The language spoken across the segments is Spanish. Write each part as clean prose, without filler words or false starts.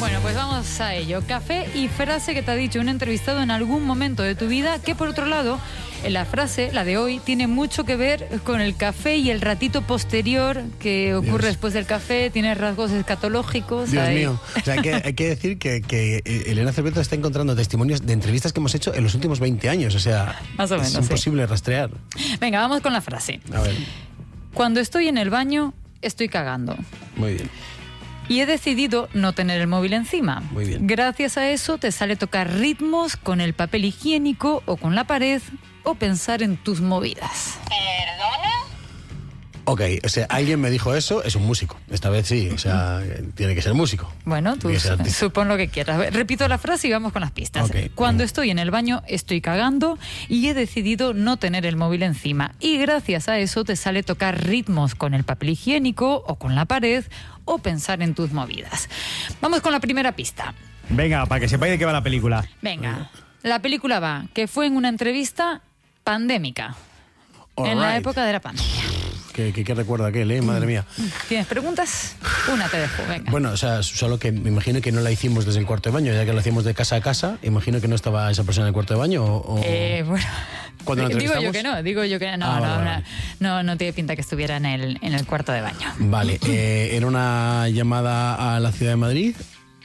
Bueno, pues vamos a ello. Café y frase que te ha dicho un entrevistado en algún momento de tu vida, que por otro lado, la frase, la de hoy, tiene mucho que ver con el café y el ratito posterior que ocurre después del café, tiene rasgos escatológicos. Dios mío. O sea, hay que decir que Elena Cerveto está encontrando testimonios de entrevistas que hemos hecho en los últimos 20 años. O sea, más o menos, es imposible rastrear. Venga, vamos con la frase. A ver. Cuando estoy en el baño, estoy cagando. Muy bien. Y he decidido no tener el móvil encima. Muy bien. Gracias a eso te sale tocar ritmos con el papel higiénico o con la pared o pensar en tus movidas. ¿Perdona? Ok, o sea, alguien me dijo eso, es un músico. Esta vez sí, o sea, tiene que ser músico. Bueno, tú supón lo que quieras. Repito la frase y vamos con las pistas. Okay. Cuando estoy en el baño, estoy cagando y he decidido no tener el móvil encima. Y gracias a eso te sale tocar ritmos con el papel higiénico o con la pared o pensar en tus movidas. Vamos con la primera pista. Venga, para que sepáis de qué va la película. Venga, la película va, que fue en una entrevista pandémica. All en la right. época de la pandemia. ¿Qué recuerdo aquel, madre mía? ¿Tienes preguntas? Una te dejo, venga. Bueno, o sea, solo que me imagino que no la hicimos desde el cuarto de baño, ya que lo hacíamos de casa a casa. Imagino que no estaba esa persona en el cuarto de baño. Bueno, ¿Cuándo la digo entrevistamos? yo que no. Vale. No tiene pinta que estuviera en el cuarto de baño. Vale, ¿era una llamada a la ciudad de Madrid?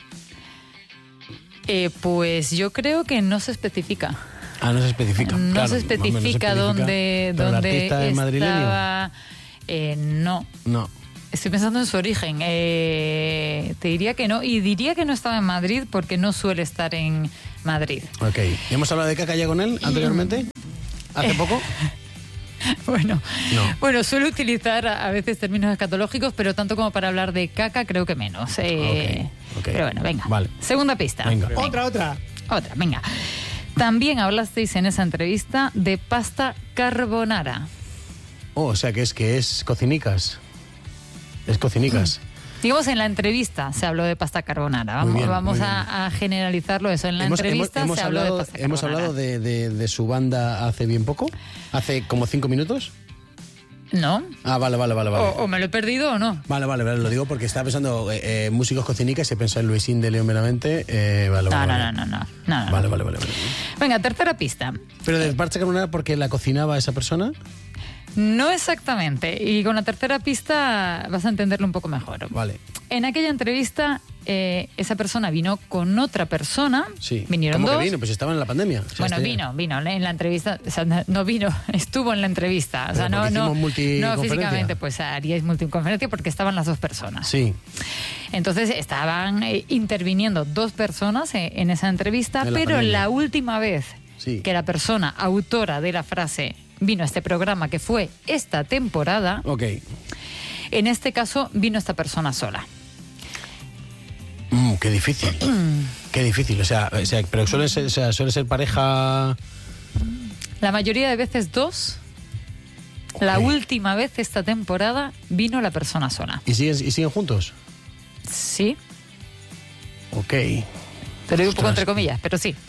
Pues yo creo que no se especifica. Ah, no se especifica. No Claro, se especifica dónde ¿Pero el artista es madrileño? estaba. No. Estoy pensando en su origen. Te diría que no. Y diría que no estaba en Madrid porque no suele estar en Madrid. Ok. ¿Hemos hablado de caca ya con él anteriormente? ¿Hace poco? Bueno, No. Bueno, suele utilizar a veces términos escatológicos, pero tanto como para hablar de caca, creo que menos. Ok. Pero bueno, venga. Vale. Segunda pista. Venga. Otra. Otra, venga. También hablasteis en esa entrevista de pasta carbonara. Oh, o sea, que es cocinicas. Es cocinicas. Digamos, en la entrevista se habló de pasta carbonara. Muy Vamos bien. a generalizarlo eso. En la entrevista se habló de pasta carbonara. Hemos hablado de su banda hace bien poco. Hace como 5 minutos. ¿No? Ah, vale. O me lo he perdido o no. Vale, lo digo porque estaba pensando músicos cocinicas y he pensado en Luisín de León Meramente. Vale. No. Vale. Venga, tercera pista. Pero de pasta carbonara porque la cocinaba esa persona. No exactamente. Y con la tercera pista vas a entenderlo un poco mejor. Vale. En aquella entrevista, esa persona vino con otra persona. Sí. Vinieron ¿Cómo dos. que vino? Pues estaba en la pandemia. O sea, Bueno, vino en la entrevista. O sea, no vino, estuvo en la entrevista. O sea, Pero no multiconferencia. físicamente, pues haríais multiconferencia porque estaban las dos personas. Sí. Entonces estaban interviniendo dos personas en esa entrevista, En la pero pandemia. la última vez Sí. que la persona autora de la frase vino a este programa, que fue esta temporada, Ok. en este caso vino esta persona sola. Qué difícil. Qué difícil. O sea, pero suele ser pareja. La mayoría de veces dos. La Ok. última vez esta temporada vino la persona sola. ¿Y siguen juntos? Sí, Ok. te lo digo un poco Ostras. entre comillas, pero sí.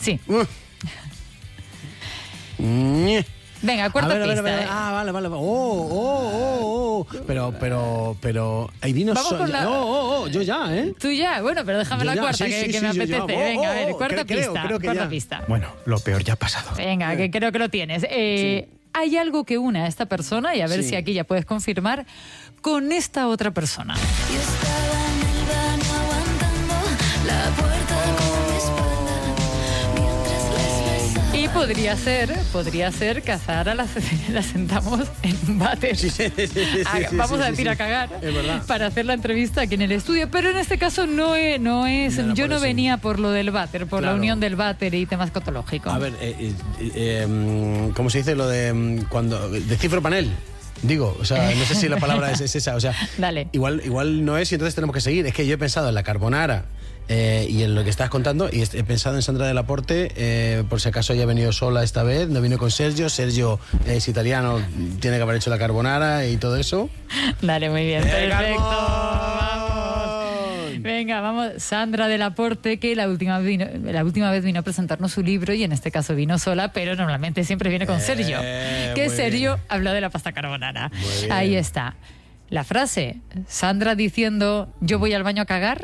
Ñe. Venga, cuarta A ver. pista. Ah, vale. Oh. Pero. Ahí vino Vamos con la- yo ya, ¿eh? Tú ya, bueno, pero déjame Yo la ya, cuarta, sí, que sí, me sí, apetece. yo ya. Venga, a ver, cuarta creo pista. que Cuarta ya. pista. Bueno, lo peor ya ha pasado. Venga, que creo que lo tienes. Hay algo que une a esta persona, y a ver Sí. si aquí ya puedes confirmar, con esta otra persona. Yo estaba en el baño aguantando la puerta con mi espalda mientras les besaba. Y podría ser que a Zahara la sentamos en un váter. Vamos a decir a cagar. Es verdad. Para hacer la entrevista aquí en el estudio. Pero en este caso no es. No, Yo por no eso. venía por lo del váter, por la Claro. unión del váter y temas escatológicos. A ver, ¿cómo se dice lo de cuando de cifro panel? Digo, o sea, no sé si la palabra es esa, o sea, Dale. igual no es y entonces tenemos que seguir. Es que yo he pensado en la carbonara y en lo que estás contando y he pensado en Sandra del Aporte, por si acaso haya venido sola esta vez, no vino con Sergio. Sergio es italiano, tiene que haber hecho la carbonara y todo eso. Dale, muy bien. Perfecto. ¡Carbón! Venga, vamos. Sandra del Aporte, que la última vez vino a presentarnos su libro y en este caso vino sola, pero normalmente siempre viene con Sergio. Que muy Sergio bien. habló de la pasta carbonara. Muy bien. Ahí está. La frase, Sandra diciendo, yo voy al baño a cagar,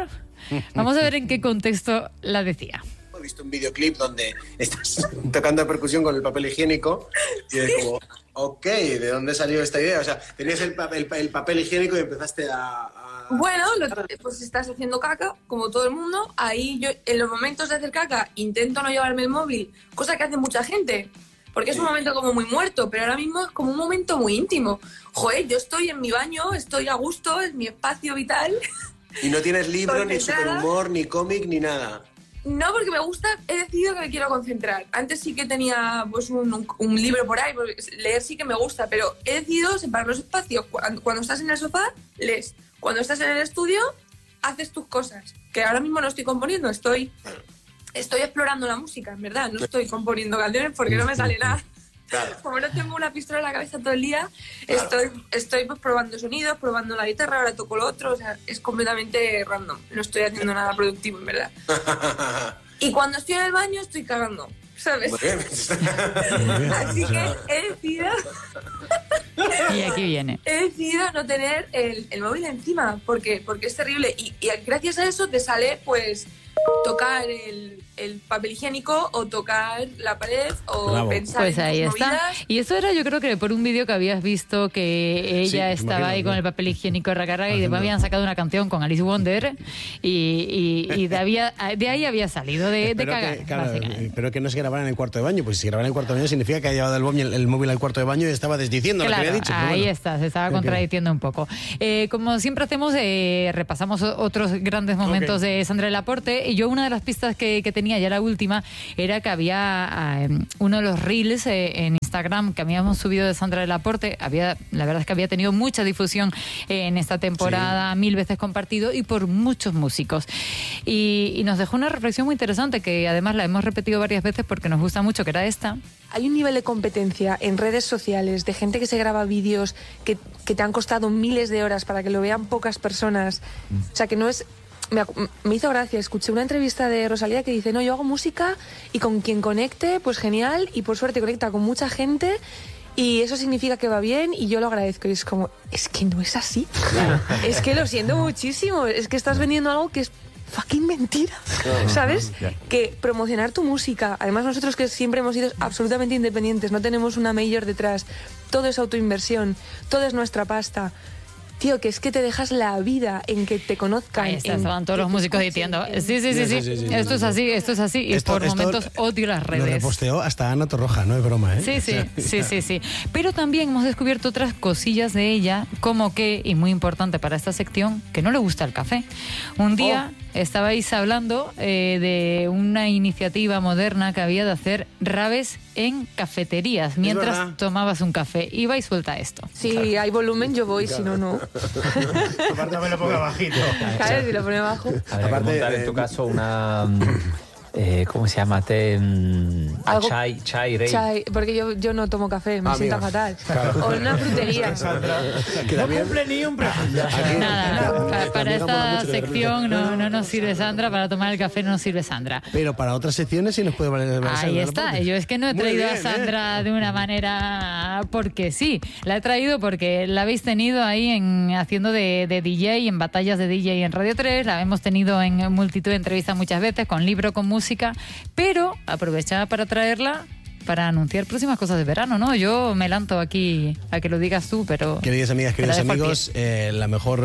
Vamos a ver en qué contexto la decía. He visto un videoclip donde estás tocando percusión con el papel higiénico y es como, ok, ¿de dónde salió esta idea? O sea, tenías el papel higiénico y empezaste a... Bueno, pues estás haciendo caca, como todo el mundo. Ahí yo, en los momentos de hacer caca, intento no llevarme el móvil, cosa que hace mucha gente, porque es un momento como muy muerto, pero ahora mismo es como un momento muy íntimo. Joder, yo estoy en mi baño, estoy a gusto, es mi espacio vital. Y no tienes libro, ni Concentrada. superhumor, ni cómic, ni nada. No, porque me gusta, he decidido que me quiero concentrar. Antes sí que tenía pues un libro por ahí, porque leer sí que me gusta, pero he decidido separar los espacios. Cuando estás en el sofá, lees. Cuando estás en el estudio, haces tus cosas. Que ahora mismo no estoy componiendo, estoy explorando la música, en verdad. No estoy componiendo canciones porque no me sale nada. Claro. Como no tengo una pistola en la cabeza todo el día, estoy pues probando sonidos, probando la guitarra, ahora toco lo otro, o sea, es completamente random. No estoy haciendo nada productivo, en verdad. Y cuando estoy en el baño estoy cagando, ¿sabes? Muy bien. Así que he decidido Y aquí viene. no tener el móvil encima, porque es terrible. Y gracias a eso te sale, pues, tocar el papel higiénico o tocar la pared o Bravo. pensar Pues en ahí tus está. movidas. Y eso era, yo creo que por un vídeo que habías visto que ella Sí, estaba ahí imagino, con el papel higiénico raca y después habían sacado una canción con Alice Wonder y de ahí había salido de cagar, básicamente. pero que no se grabara en el cuarto de baño. Pues si grabara en el cuarto de baño significa que ha llevado el móvil al cuarto de baño y estaba desdiciendo lo que Claro, había dicho. pero ahí bueno. está, se estaba contradiciendo un poco. Como siempre hacemos, repasamos otros grandes momentos de Sandra Laporte. Y yo una de las pistas que tenía, ya la última, era que había uno de los reels en Instagram que habíamos subido de Sandra Laporte. La verdad es que había tenido mucha difusión en esta temporada, 1000 veces compartido y por muchos músicos. Y nos dejó una reflexión muy interesante que además la hemos repetido varias veces porque nos gusta mucho, que era esta. Hay un nivel de competencia en redes sociales de gente que se graba vídeos que te han costado miles de horas para que lo vean pocas personas. O sea, que no es... Me hizo gracia, escuché una entrevista de Rosalía que dice, no, yo hago música y con quien conecte, pues genial, y por suerte conecta con mucha gente y eso significa que va bien y yo lo agradezco. Y es como, es que no es así. Es que lo siento muchísimo, es que estás vendiendo algo que es fucking mentira, ¿sabes? Que promocionar tu música, además nosotros que siempre hemos sido absolutamente independientes, no tenemos una major detrás, todo es autoinversión, todo es nuestra pasta. Tío, que es que te dejas la vida en que te conozcan. Ahí está, estaban todos los músicos diciendo, sí. Esto es así. Y por momentos odio las Lo redes. reposteó hasta Ana Torroja, no es broma, ¿eh? Sí. Pero también hemos descubierto otras cosillas de ella, como que, y muy importante para esta sección, que no le gusta el café. Un día estabais hablando de una iniciativa moderna que había de hacer raves en cafeterías mientras verdad. tomabas un café. Iba y suelta esto. Si hay volumen, yo voy, si no, no. Aparte me lo ponga bajito. Claro, si lo pone abajo. Habría que Aparte, montar en tu caso una... ¿cómo se llama? Algo- Chai Rey. Chai, porque yo no tomo café, me sienta amiga. fatal. Claro. O en una frutería. Que No también- cumple ni un prejuicio. Aquí- Nada, la para amiga mola esta mucho que sección no nos sirve Sandra, para tomar el café no nos sirve Sandra. Pero para otras secciones sí nos puede valer. Ahí está, yo es que no he Muy traído a bien, Sandra de una manera porque sí, la he traído porque la habéis tenido ahí haciendo de DJ, en batallas de DJ en Radio 3, la hemos tenido en multitud de entrevistas muchas veces, con libro, con música, pero aprovechaba para traerla para anunciar próximas cosas de verano, ¿no? Yo me lanzo aquí a que lo digas tú, pero... Queridas amigas, te la queridos dejo al amigos, la mejor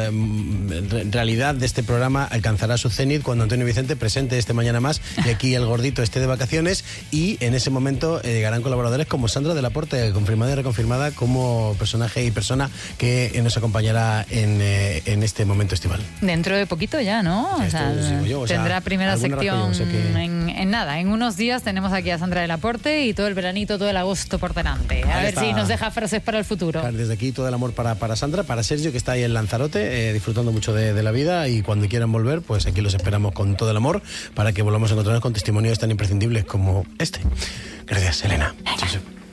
realidad de este programa alcanzará su cenit cuando Antonio Vicente presente este Mañana Más y aquí el gordito esté de vacaciones y en ese momento llegarán colaboradores como Sandra de Laporte, confirmada y reconfirmada como personaje y persona que nos acompañará en este momento estival. Dentro de poquito ya, ¿no? Esto digo yo, o sea, tendrá primera alguna sección razón, o sea que- en nada. En unos días tenemos aquí a Sandra del Aporte y todo el veranito, todo el agosto por delante. A Ahí ver está. si nos deja frases para el futuro. Claro, desde aquí todo el amor para Sandra, para Sergio que está ahí en Lanzarote disfrutando mucho de la vida y cuando quieran volver pues aquí los esperamos con todo el amor para que volvamos a encontrarnos con testimonios tan imprescindibles como este. Gracias, Elena. Sí, sí.